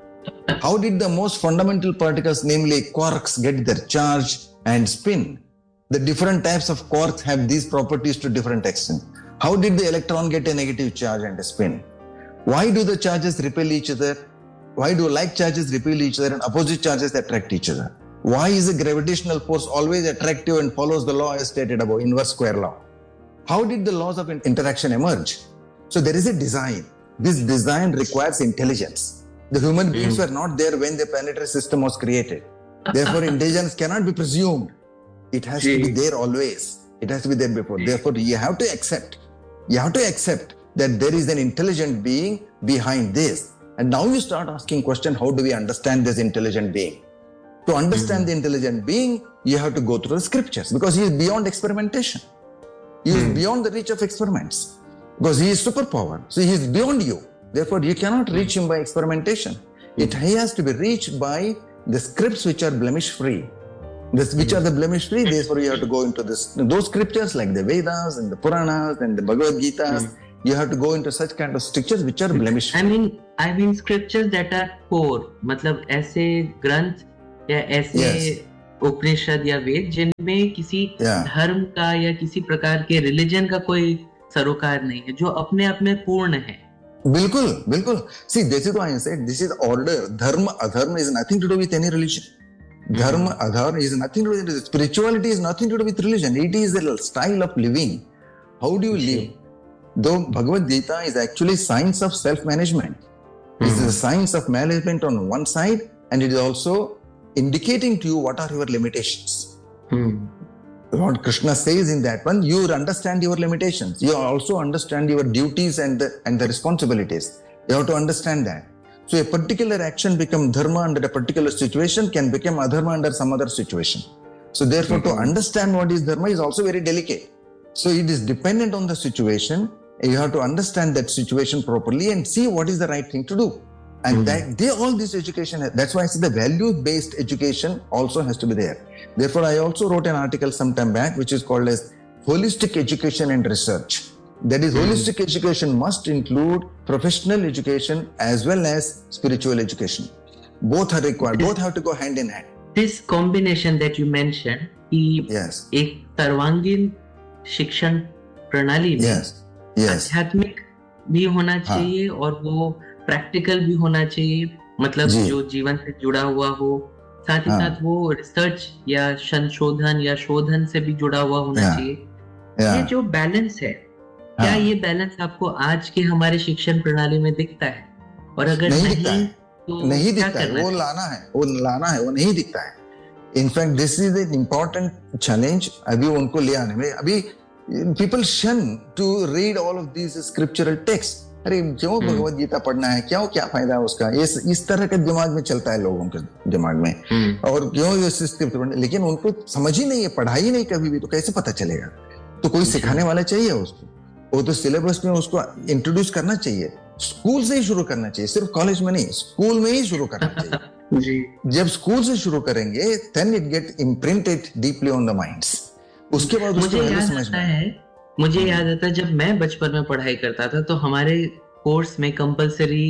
How did the most fundamental particles, namely quarks, get their charge and spin? The different types of quarks have these properties to different extent. How did the electron get a negative charge and a spin? Why do the charges repel each other? Why do like charges repel each other and opposite charges attract each other? Why is a gravitational force always attractive and follows the law as stated above, inverse square law? How did the laws of interaction emerge? So there is a design. This design requires intelligence. The human beings mm. were not there when the planetary system was created. Therefore, intelligence cannot be presumed. It has Gee. to be there always. It has to be there before. Gee. Therefore, you have to accept. You have to accept that there is an intelligent being behind this. And now you start asking question, how do we understand this intelligent being? To understand mm. the intelligent being, you have to go through the scriptures because he is beyond experimentation. He is mm. beyond the reach of experiments because he is superpower. So he is beyond you. Therefore, you cannot reach him by experimentation. It he has to be reached by the scripts which are blemish-free. This, which are the blemish-free, therefore you have to go into this, those scriptures like the Vedas and the Puranas and the Bhagavad Gitas. Mm. You have to go into such kind of scriptures which are blemish-free. I mean, I mean scriptures that are core, मतलब ऐसे ग्रंथ या ऐसे yes. उपनिषद या वेद जिनमें किसी yeah. धर्म का या किसी प्रकार के रिलीजन का कोई सरोकार नहीं है, जो अपने आप में पूर्ण है. बिल्कुल बिल्कुल. See, this is why I said this is order. Dharma adharma is nothing to do with any religion. Dharma adharma is nothing to do with spirituality. Is nothing to do with religion. It is a style of living. How do you live? Though Bhagavad Gita is actually science of self-management. It is a science of management on one side, and it is also indicating to you what are your limitations. Hmm. What Krishna says in that one, you understand your limitations. You also understand your duties and the, and the responsibilities. You have to understand that. So a particular action become dharma under a particular situation can become adharma under some other situation. So therefore, mm-hmm. to understand what is dharma is also very delicate. So it is dependent on the situation. You have to understand that situation properly and see what is the right thing to do. And mm-hmm. that they all this education, that's why I say the value-based education also has to be there. Therefore, I also wrote an article some time back which is called as Holistic Education and Research. That is, mm-hmm. holistic education must include professional education as well as spiritual education. Both are required. Both have to go hand in hand. This combination that you mentioned, कि yes. एक सर्वांगीण शिक्षण प्रणाली में yes. yes. आध्यात्मिक भी होना चाहिए हाँ. और वो प्रैक्टिकल भी होना चाहिए, मतलब जो जीवन से जुड़ा हुआ हो, साथ ही हाँ. साथ वो रिसर्च या संशोधन या शोधन से भी जुड़ा हुआ होना yeah. चाहिए. yeah. ये जो बैलेंस है, हाँ. क्या ये बैलेंस आपको आज के हमारे शिक्षण प्रणाली में दिखता है? और अगर नहीं, नहीं दिखता है, तो नहीं दिखता है, वो लाना है, वो लाना है, वो नहीं दिखता है. In fact this is an important challenge अभी उनको ले आने में. अभी पीपल शन to read all of this scriptural text. अरे क्यों भगवद गीता पढ़ना है, क्यों क्या फायदा है उसका, इस इस तरह के दिमाग में चलता है लोगों के दिमाग में. और क्यों ये स्क्रिप्ट पढ़ना, लेकिन उनको समझ ही नहीं है, पढ़ाई नहीं कभी भी, तो कैसे पता चलेगा? तो कोई सिखाने वाला चाहिए उसको. वो तो सिलेबस में उसको इंट्रोड्यूस करना चाहिए. स्कूल से ही शुरू करना चाहिए, सिर्फ कॉलेज में नहीं, स्कूल में ही शुरू करना चाहिए. जी. जब स्कूल से शुरू करेंगे then it get imprinted deeply on the minds. उसके बाद उसको समझ में है. मुझे याद आता है जब मैं बचपन में पढ़ाई करता था तो हमारे कोर्स में कंपलसरी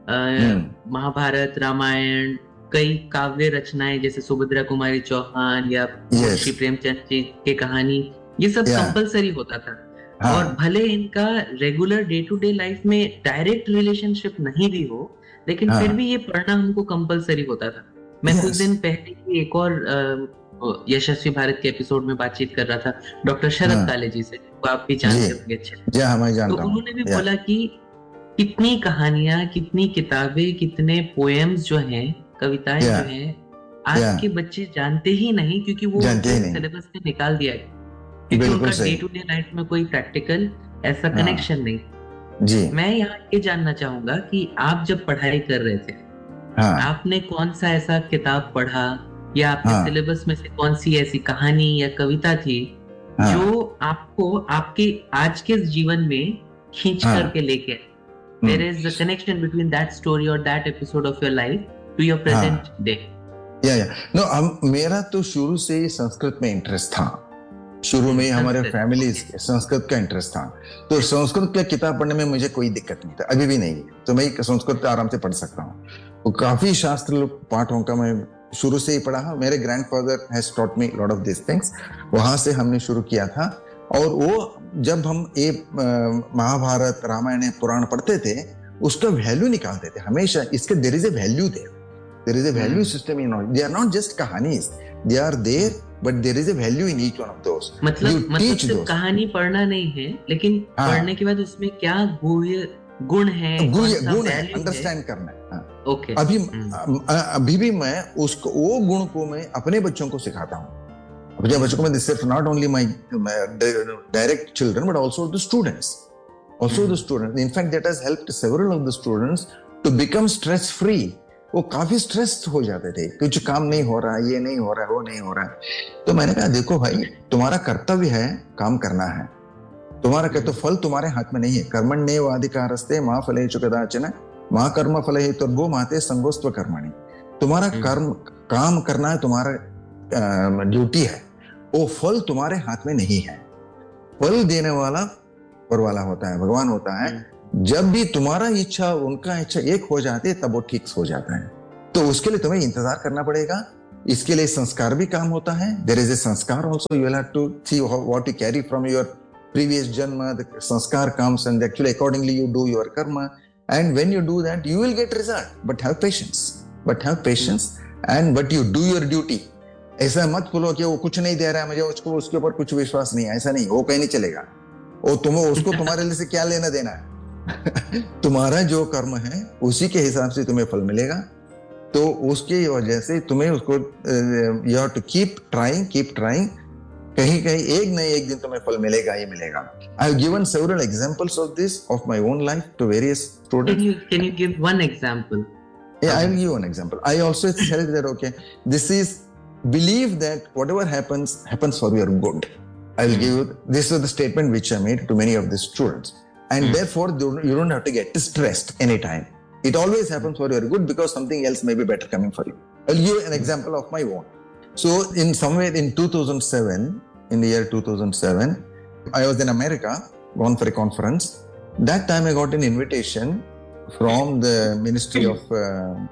महाभारत, रामायण, कई काव्य रचनाएं जैसे सुभद्रा कुमारी चौहान या श्री प्रेमचंद जी की कहानी, ये सब कंपलसरी होता था. हाँ. और भले इनका regular day to day life में डायरेक्ट रिलेशनशिप नहीं भी हो, लेकिन हाँ. फिर भी ये पढ़ना हमको कंपलसरी होता था. मैं कुछ दिन पहले ही एक और यशस्वी भारत के एपिसोड में बातचीत कर रहा था डॉक्टर शरद हाँ. काले जी से, तो आप भी जानते होंगे अच्छे. तो उन्होंने भी बोला कि कितनी कहानियां, कितनी किताबें, कितने पोएम्स जो हैं, कविताएं जो हैं, आज के बच्चे जानते ही नहीं, क्योंकि वो सिलेबस में निकाल दिया है, क्योंकि उनका डे टू डे लाइफ में कोई प्रैक्टिकल ऐसा कनेक्शन हाँ. नहीं. जी. मैं यहाँ ये जानना चाहूंगा कि आप जब पढ़ाई कर रहे थे हाँ. आपने कौन सा ऐसा किताब पढ़ा या आपके हाँ. सिलेबस में से कौन सी ऐसी कहानी या कविता थी हाँ. जो आपको आपके आज के जीवन में खींच हाँ. करके लेके आए? There is a connection between that story or that episode of your life to your present हाँ. day. या या नो हम मेरा तो शुरू से ही संस्कृत में इंटरेस्ट था. शुरू में हमारे फैमिली संस्कृत का इंटरेस्ट था, तो संस्कृत की किताब पढ़ने में मुझे कोई दिक्कत नहीं था, अभी भी नहीं है. तो मैं संस्कृत आराम से पढ़ सकता हूँ. वो काफी शास्त्र पाठों का मैं शुरू से ही पढ़ा। मेरे grandfather has taught me lot of this things, वहां से हमने शुरू किया था। और वो जब हम ये महाभारत रामायण पुराण पढ़ते थे उसका वैल्यू निकालते थे हमेशा, इसके there is a value there, there is a value system in all, they are not just कहानीज, they are there but there is a value in each one of those. मतलब मतलब सिर्फ कहानी पढ़ना नहीं है, लेकिन हाँ, पढ़ने के बाद उसमें क्या गुण गुण है, गुण है, अंडरस्टैंड करना है। हाँ। ओके अभी अभी भी मैं उसको वो गुण को मैं अपने बच्चों को सिखाता हूँ। अपने बच्चों को मैं सिर्फ not only my direct children but also the students, also the students. In fact that has helped several of the students to become stress free. वो काफी स्ट्रेस हो जाते थे, कुछ काम नहीं हो रहा, ये नहीं हो रहा, वो नहीं हो रहा। तो मैंने कहा देखो भाई, तुम्हारा कर्तव्य है काम करना है, तुम्हारा क्या तो फल तुम्हारे हाथ में नहीं है। कर्मण्येव अधिकारस्ते मा फलेषु कदाचन मा कर्म फले हेतुर्भुः मा ते संगोऽस्त्व कर्मणि। तुम्हारा कर्म काम करना है, तुम्हारा ड्यूटी है, वो फल तुम्हारे हाथ में नहीं है। फल देने वाला ऊपर वाला होता है, भगवान होता है। जब भी तुम्हारा इच्छा उनका इच्छा एक हो जाती है तब वो ठीक हो जाता है। तो उसके लिए तुम्हें इंतजार करना पड़ेगा। इसके लिए संस्कार भी काम होता है। देयर इज ए संस्कार also, you will have to see what you carry from your previous janma. The sanskar comes and actually accordingly you do your karma, and when you do that you will get result, but have patience, but have patience and but you do your duty. ऐसा मत बोलो कि वो कुछ नहीं दे रहा है मुझे, उसको उसके ऊपर कुछ विश्वास नहीं है, ऐसा नहीं, वो कहीं नहीं चलेगा। वो तुम उसको तुम्हारे लिए से क्या लेना देना है। तुम्हारा जो कर्म है उसी के हिसाब से तुम्हें फल मिलेगा। तो उसकी वजह से तुम्हें उसको you have to keep trying, keep trying. कहीं कहीं एक नहीं एक दिन तुम्हें फल मिलेगा ही मिलेगा। I have given several examples of this of my own life to various students. Can you can you give one example? Yeah, I will give one example. I also said that okay, this is believe that whatever happens happens for your good. I will give you this is the statement which I made to many of the students, and mm. therefore you don't have to get stressed anytime. It always happens for your good because something else may be better coming for you. I will give you an example of my own. So in somewhere in two thousand seven, in the year two thousand seven, I was in America, gone for a conference. That time I got an invitation from the Ministry of uh,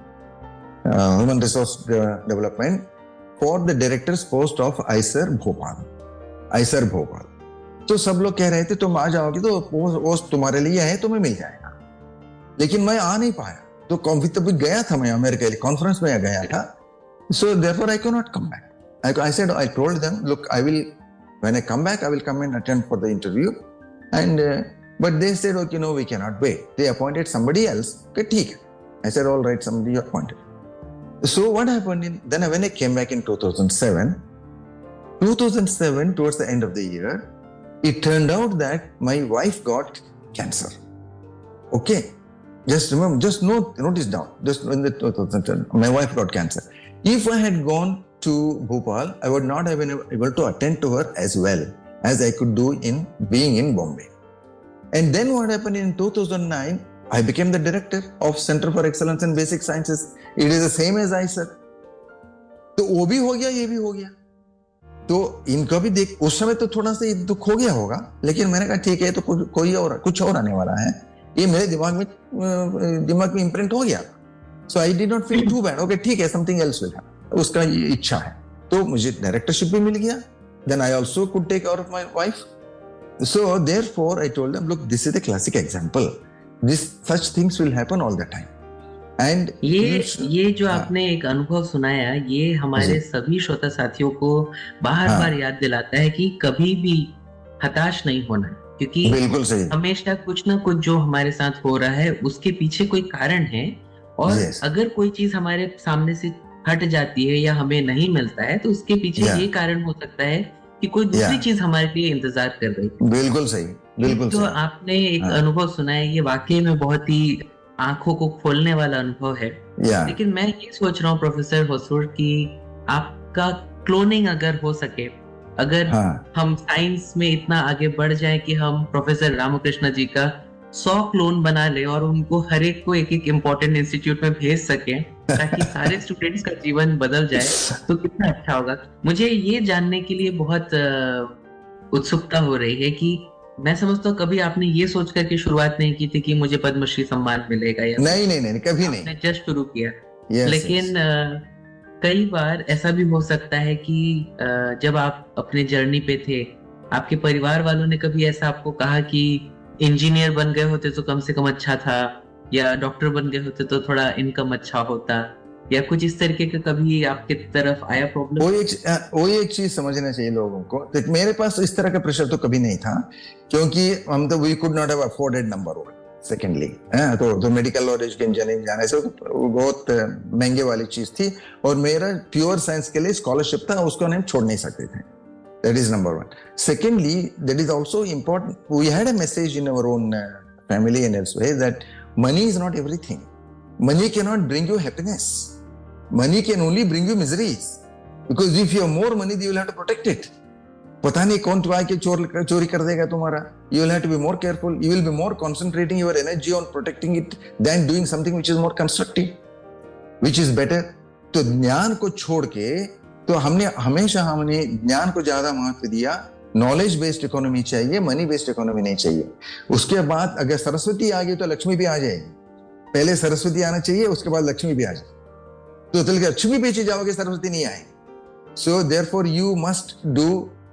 uh, Human Resource Development for the director's post of I S E R Bhopal. I S E R Bhopal. तो सब लोग कह रहे थे तुम आ जाओगे तो post तुम्हारे लिए है, तुम्हें मिल जाएगा। लेकिन मैं आ नहीं पाया। तो कभी गया था मैं अमेरिका कॉन्फ्रेंस में गया था। So therefore I cannot come back. I, I said, I told them, look, I will, when I come back, I will come and attend for the interview. And, uh, but they said, okay, no, we cannot wait. They appointed somebody else. Okay, theek. I said, all right, somebody appointed. So what happened in, then when I came back in two thousand seven, two thousand seven, towards the end of the year, it turned out that my wife got cancer. Okay. Just remember, just note, note this down. Just in the two thousand ten, my wife got cancer. If I had gone to Bhopal, I would not have been able to attend to her as well as I could do in being in Bombay. And then what happened in two thousand nine, I became the director of Center for Excellence in Basic Sciences. It is the same as I said. तो वो भी हो गया, ये भी हो गया। तो इनका भी देख, उस समय तो थोड़ा सा दुख हो गया होगा, लेकिन मैंने कहा ठीक है, तो कोई और कुछ और आने वाला है। ये मेरे दिमाग में दिमाग में इम्प्रिंट हो गया। So I did not feel too bad. Okay, ठीक है, something else will happen. उसका ये इच्छा है, तो मुझे डायरेक्टरशिप भी मिल गया. Then I also could take care of my wife. So therefore I told them, look, this is the classic example. This such things will happen all the time. And ये ये जो आपने एक अनुभव सुनाया, ये हमारे सभी श्रोता साथियों को बार बार याद दिलाता है कि कभी भी हताश नहीं होना, क्योंकि बिल्कुल सही, हमेशा कुछ ना कुछ जो हमारे साथ हो रहा है उसके पीछे कोई कारण है। और yes. अगर कोई चीज हमारे सामने से हट जाती है या हमें नहीं मिलता है, तो उसके पीछे yeah. ये कारण हो सकता है कि कोई दूसरी yeah. चीज हमारे लिए इंतजार कर रही है। बिल्कुल सही, बिल्कुल जो सही। आपने एक हाँ. अनुभव सुना है, ये वाकई में बहुत ही आंखों को खोलने वाला अनुभव है। yeah. लेकिन मैं ये सोच रहा हूँ प्रोफेसर होसुर कि आपका क्लोनिंग अगर हो सके, अगर हाँ. हम साइंस में इतना आगे बढ़ जाए कि हम प्रोफेसर रामकृष्ण जी का सौ क्लोन बना ले और उनको हर एक को एक एक इम्पोर्टेंट इंस्टीट्यूट में भेज सके ताकि सारे स्टूडेंट्स का जीवन बदल जाए, तो कितना अच्छा होगा। मुझे ये जानने के लिए बहुत उत्सुकता हो रही है कि मैं समझता हूँ कभी आपने ये सोच करके शुरुआत नहीं की थी कि मुझे पद्मश्री सम्मान मिलेगा या नहीं कुछ, नहीं नहीं, कभी नहीं। आपने जस्ट शुरू किया। Yes yes. लेकिन अ, कई बार ऐसा भी हो सकता है कि अ, जब आप अपने जर्नी पे थे, आपके परिवार वालों ने कभी ऐसा आपको कहा कि इंजीनियर बन गए होते तो कम से कम अच्छा था, या डॉक्टर बन गए होते तो थोड़ा इनकम अच्छा होता, या कुछ इस तरीके का कभी आपके तरफ आया प्रॉब्लम? वो एक अ, वो एक चीज समझना चाहिए लोगों को, देख मेरे पास तो इस तरह का प्रेशर तो कभी नहीं था, क्योंकि हम तो we could not have afforded number one. Secondly तो तो मेडिकल और इंजीनियरिंग जाने से वो बहुत अ, महंगे वाली चीज थी, और मेरा प्योर साइंस के लिए स्कॉलरशिप था, उसको हम छोड़ नहीं सकते थे। That is number one. Secondly, that is also important, we had a message in our own family and elsewhere that money is not everything. Money can not bring you happiness, money can only bring you miseries, because if you have more money you will have to protect it. पता नहीं कौन तो आके चोर चोरी कर देगा तुम्हारा। You will have to be more careful. You will be more concentrating your energy on protecting it than doing something which is more constructive, which is better. तो ज्ञान को छोड़ के, तो हमने हमेशा हमने ज्ञान को ज्यादा महत्व दिया। नॉलेज बेस्ड इकोनॉमी चाहिए, मनी बेस्ड इकोनॉमी नहीं चाहिए। उसके बाद अगर सरस्वती आ गई तो लक्ष्मी भी आ जाएगी। पहले सरस्वती आना चाहिए, उसके बाद लक्ष्मी भी आ जाएगी। तो लक्ष्मी बेची जाओगे, सरस्वती नहीं आएगी। So therefore you must do